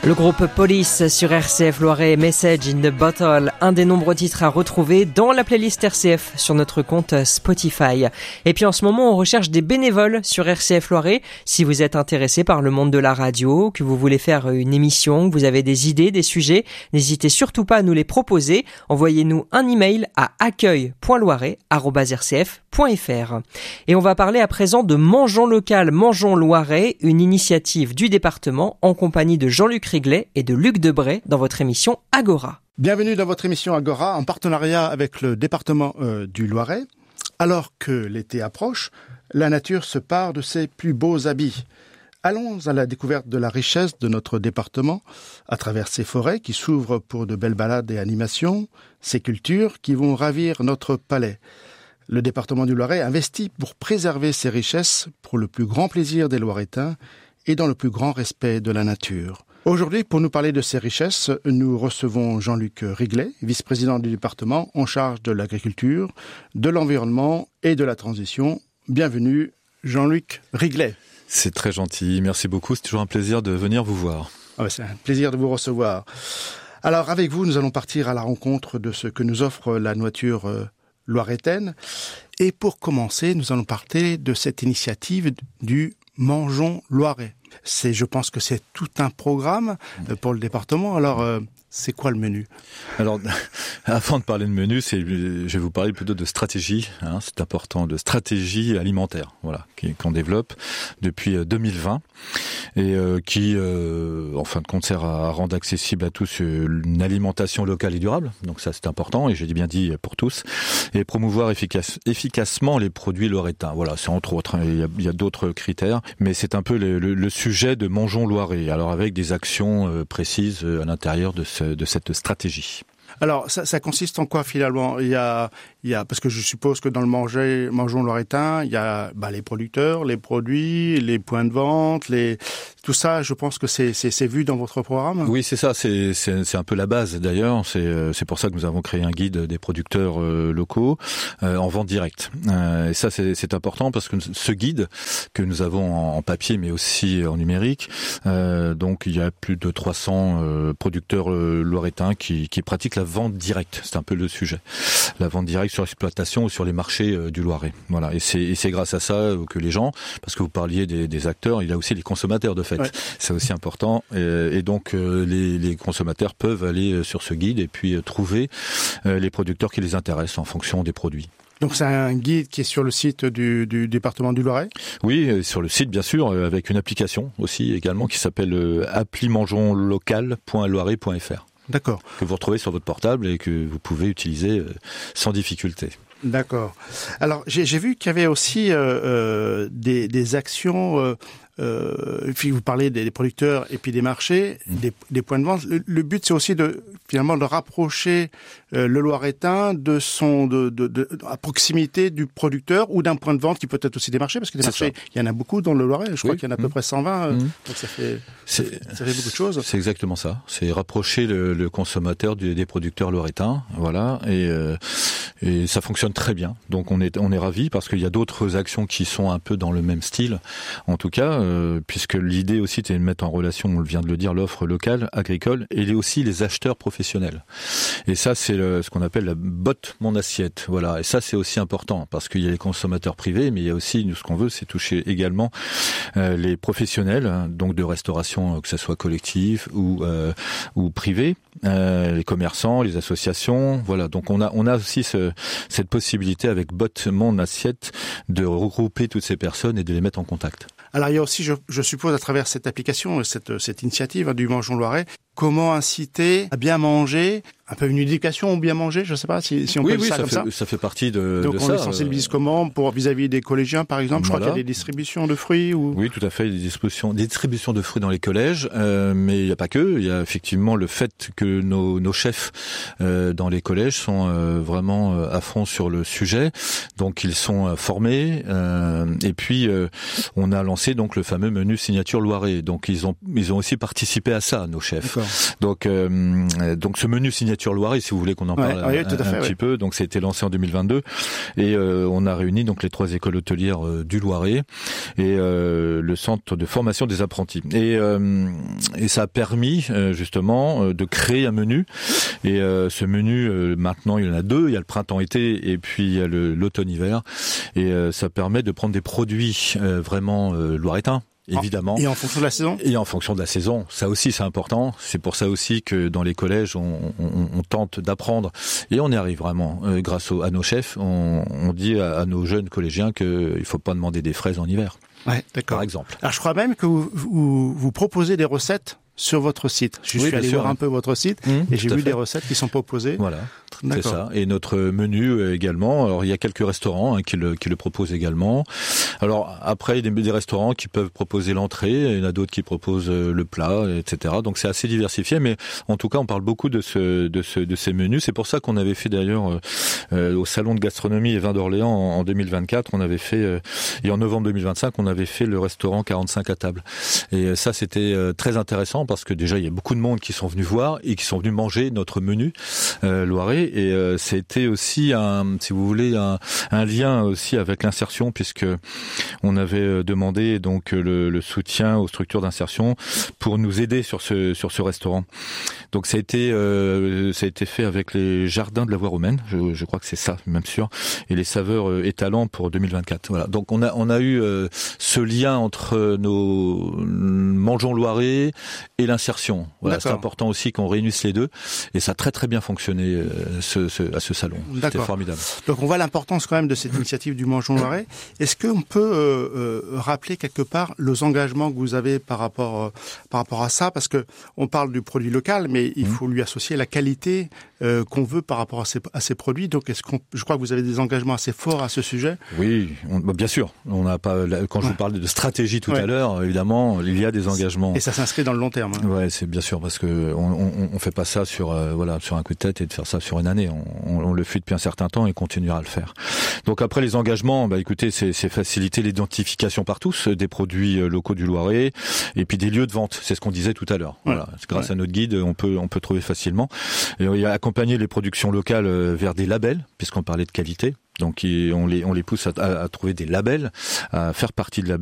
Le groupe Police sur RCF Loiret, Message in the Bottle, un des nombreux titres à retrouver dans la playlist RCF sur notre compte Spotify. Et puis en ce moment, on recherche des bénévoles sur RCF Loiret. Si vous êtes intéressé par le monde de la radio, que vous voulez faire une émission, que vous avez des idées, des sujets, n'hésitez surtout pas à nous les proposer. Envoyez-nous un email à accueil.loiret@rcf.fr. Et on va parler à présent de Mangeons Local, Mangeons Loiret, une initiative du département en compagnie de Jean-Luc Riglet et de Luc Debray dans votre émission Agora. Bienvenue dans votre émission Agora en partenariat avec le département du Loiret. Alors que l'été approche, la nature se pare de ses plus beaux habits. Allons à la découverte de la richesse de notre département à travers ces forêts qui s'ouvrent pour de belles balades et animations, ces cultures qui vont ravir notre palais. Le département du Loiret investit pour préserver ces richesses pour le plus grand plaisir des Loiretains et dans le plus grand respect de la nature. Aujourd'hui, pour nous parler de ces richesses, nous recevons Jean-Luc Riglet, vice-président du département en charge de l'agriculture, de l'environnement et de la transition. Bienvenue, Jean-Luc Riglet. C'est très gentil, merci beaucoup. C'est toujours un plaisir de venir vous voir. C'est un plaisir de vous recevoir. Alors, avec vous, nous allons partir à la rencontre de ce que nous offre la nature loiretaine. Et pour commencer, nous allons parler de cette initiative du Mangeons Loiret. Je pense que c'est tout un programme pour le département. Alors, c'est quoi le menu ? Alors, avant de parler de menu, je vais vous parler plutôt de stratégie. C'est important, de stratégie alimentaire, voilà, qu'on développe depuis 2020 et qui, en fin de compte, sert à rendre accessible à tous une alimentation locale et durable. Donc ça, c'est important, et j'ai bien dit pour tous, et promouvoir efficacement les produits loiretains. Voilà, c'est entre autres. Il y a d'autres critères, mais c'est un peu le sujet de Mangeons Loiret. Alors avec des actions précises à l'intérieur de cette stratégie. Alors, ça consiste en quoi finalement ? Il y a, parce que je suppose que dans le Mangeons Loiretain, il y a les producteurs, les produits, les points de vente, tout ça. Je pense que c'est vu dans votre programme. Oui, c'est ça. C'est un peu la base d'ailleurs. C'est pour ça que nous avons créé un guide des producteurs locaux en vente directe. Et ça, c'est important parce que ce guide que nous avons en papier, mais aussi en numérique, donc il y a plus de 300 producteurs loiretains qui pratiquent la vente directe, c'est un peu le sujet. La vente directe sur l'exploitation ou sur les marchés du Loiret. Voilà. Et c'est grâce à ça que les gens, parce que vous parliez des acteurs, il y a aussi les consommateurs de fait. Ouais. C'est aussi important. Et donc les consommateurs peuvent aller sur ce guide et puis trouver les producteurs qui les intéressent en fonction des produits. Donc c'est un guide qui est sur le site du département du Loiret ? Oui, sur le site bien sûr, avec une application aussi également qui s'appelle appli-mangeonslocal.loiret.fr. D'accord. Que vous retrouvez sur votre portable et que vous pouvez utiliser sans difficulté. D'accord. Alors, j'ai vu qu'il y avait aussi des actions. Puis vous parlez des producteurs et puis des marchés, des points de vente. Le but, c'est aussi de rapprocher le Loiretain à proximité du producteur ou d'un point de vente qui peut être aussi des marchés, parce que des marchés, il y en a beaucoup dans le Loiret. Je crois qu'il y en a à peu près 120. Donc ça fait beaucoup de choses. C'est exactement ça. C'est rapprocher le consommateur des producteurs loiretains, voilà. Et ça fonctionne très bien. Donc on est ravis parce qu'il y a d'autres actions qui sont un peu dans le même style, en tout cas. Puisque l'idée aussi c'est de mettre en relation, on vient de le dire, l'offre locale, agricole, et aussi les acheteurs professionnels. Et ça, c'est ce qu'on appelle la botte mon assiette. Voilà. Et ça, c'est aussi important parce qu'il y a les consommateurs privés, mais il y a aussi, nous, ce qu'on veut, c'est toucher également les professionnels, donc de restauration, que ce soit collectif ou privé, les commerçants, les associations. Voilà. Donc on a aussi cette possibilité avec botte mon assiette de regrouper toutes ces personnes et de les mettre en contact. Alors il y a aussi, je suppose, à travers cette application, cette initiative du Mangeons Loiret, comment inciter à bien manger, un peu une éducation au bien manger, je ne sais pas si on peut dire ça comme ça. Ça fait partie de ça. Donc on les sensibilise comment pour vis-à-vis des collégiens par exemple. Je crois qu'il y a des distributions de fruits ou. Oui, tout à fait, des distributions de fruits dans les collèges, mais il n'y a pas que. Il y a effectivement le fait que nos chefs dans les collèges sont vraiment à fond sur le sujet, donc ils sont formés. Et puis on a lancé donc le fameux menu signature Loiret. Donc ils ont aussi participé à ça, nos chefs. D'accord. Donc ce menu signature Loiret, si vous voulez qu'on en parle un petit peu, donc ça a été lancé en 2022 et on a réuni donc les 3 écoles hôtelières du Loiret et le centre de formation des apprentis. Et ça a permis justement de créer un menu. Et ce menu, maintenant, il y en a 2. Il y a le printemps-été et puis il y a l'automne-hiver. Et ça permet de prendre des produits vraiment loiretains. Évidemment. Et en fonction de la saison ? Et en fonction de la saison. Ça aussi, c'est important. C'est pour ça aussi que dans les collèges, on tente d'apprendre. Et on y arrive vraiment. Grâce à nos chefs, on dit à nos jeunes collégiens qu'il ne faut pas demander des fraises en hiver. Ouais, d'accord. Par exemple. Alors, je crois même que vous proposez des recettes sur votre site. Je suis allé voir un peu votre site et j'ai vu des recettes qui sont proposées. Voilà. C'est ça. Et notre menu également. Alors il y a quelques restaurants qui le proposent également. Alors après il y a des restaurants qui peuvent proposer l'entrée, il y en a d'autres qui proposent le plat, etc. Donc c'est assez diversifié, mais en tout cas on parle beaucoup de ces menus. C'est pour ça qu'on avait fait d'ailleurs au salon de gastronomie et vin d'Orléans en 2024, on avait fait et en novembre 2025 on avait fait le restaurant 45 à table. Et ça c'était très intéressant parce que déjà il y a beaucoup de monde qui sont venus voir et qui sont venus manger notre menu Loiret. Et c'était aussi si vous voulez, un lien aussi avec l'insertion, puisque on avait demandé donc le soutien aux structures d'insertion pour nous aider sur ce restaurant. Donc ça a été fait avec les jardins de la voie romaine, je crois que c'est ça, même sûr, et les saveurs étalants pour 2024. Voilà. Donc on a eu ce lien entre nos mangeons Loiret et l'insertion. Voilà, c'est important aussi qu'on réunisse les deux, et ça a très très bien fonctionné à ce salon. C'était formidable. Donc on voit l'importance quand même de cette initiative du Mangeons Loiret. Est-ce qu'on peut rappeler quelque part les engagements que vous avez par rapport à ça, parce que on parle du produit local, mais il faut lui associer la qualité qu'on veut par rapport à ces produits. Donc je crois que vous avez des engagements assez forts à ce sujet. Oui, bien sûr. On n'a pas, quand je vous parlais de stratégie tout à l'heure, évidemment, il y a des engagements. Et ça s'inscrit dans le long terme. Ouais, c'est bien sûr, parce que on fait pas ça sur un coup de tête et de faire ça sur une année. On le fait depuis un certain temps et continuera à le faire. Donc après les engagements, écoutez, c'est faciliter l'identification par tous des produits locaux du Loiret et puis des lieux de vente. C'est ce qu'on disait tout à l'heure. Voilà, grâce à notre guide, on peut trouver facilement. Et il y a accompagner les productions locales vers des labels, puisqu'on parlait de qualité. Donc on les pousse à trouver des labels, à faire partie de labels.